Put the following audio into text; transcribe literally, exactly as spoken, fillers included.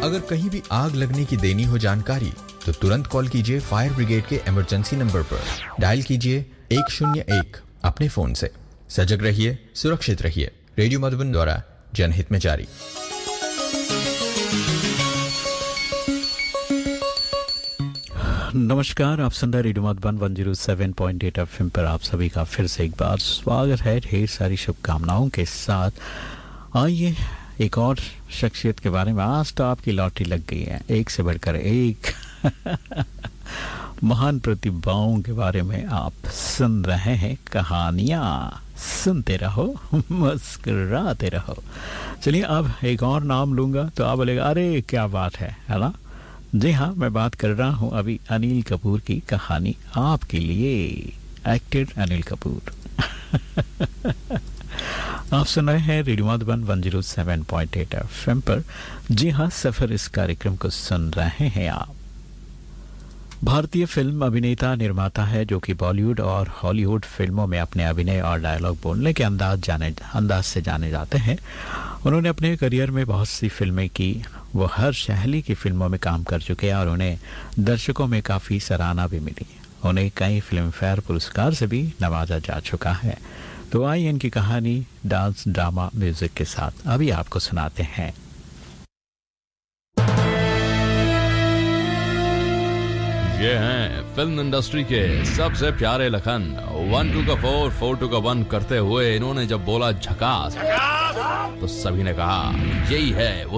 अगर कहीं भी आग लगने की देनी हो जानकारी तो तुरंत कॉल कीजिए फायर ब्रिगेड के इमरजेंसी नंबर पर। डायल कीजिए एक शून्य एक अपने फोन से। सजग रहिए, सुरक्षित रहिए। रेडियो मधुबन द्वारा जनहित में जारी। नमस्कार, आप सुन रहे रेडियो मधुबन एक सौ सात पॉइंट आठ एफएम पर आप सभी का फिर से एक बार स्वागत है ढेर सारी शुभकामनाओं के साथ। आइए एक और शख्सियत के बारे में। आज तो आपकी लॉटरी लग गई है, एक से बढ़कर एक महान प्रतिभाओं के बारे में आप सुन रहे हैं। कहानियाँ सुनते रहो, मुस्कुराते रहो। चलिए अब एक और नाम लूंगा तो आप बोलेगा अरे क्या बात है, है ना? जी हाँ, मैं बात कर रहा हूँ अभी अनिल कपूर की। कहानी आपके लिए, एक्टर अनिल कपूर। आप सुन रहे हैं रेडियो मधुबन एक सौ सात पॉइंट आठ एफएम पर। जी हाँ, सफर इस कार्यक्रम को सुन रहे हैं आप। भारतीय फिल्म अभिनेता निर्माता है जो कि बॉलीवुड और हॉलीवुड फिल्मों में अपने अभिनय और डायलॉग बोलने के अंदाज जाने अंदाज से जाने जाते हैं। उन्होंने अपने करियर में बहुत सी फिल्में की। वो हर शैली की फिल्मों में काम कर चुके हैं और उन्हें दर्शकों में काफ़ी सराहना भी मिली। उन्हें कई फिल्म फेयर पुरस्कार से भी नवाजा जा चुका है। तो आइए इनकी कहानी डांस, ड्रामा, म्यूजिक के साथ अभी आपको सुनाते हैं। ये हैं फिल्म इंडस्ट्री के सबसे प्यारे लखन। वन टू का फोर, फोर टू का वन करते हुए इन्होंने जब बोला झकास, तो सभी ने कहा यही है वो